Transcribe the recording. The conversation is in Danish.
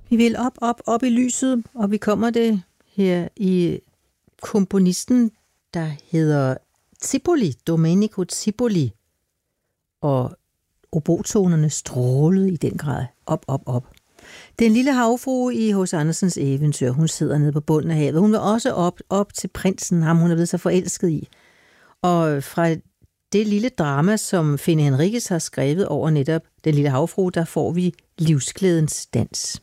Vi vil op i lyset, og vi kommer det her i komponisten, der hedder Zipoli, Domenico Zipoli. Og obotonerne strålede i den grad op. Den lille havfrue i H.C. Andersens eventyr, hun sidder nede på bunden af havet. Hun vil også op til prinsen, ham hun er blevet så forelsket i. Og fra det lille drama, som Finn Henriques har skrevet over netop Den lille havfrue, der får vi livsglædens dans.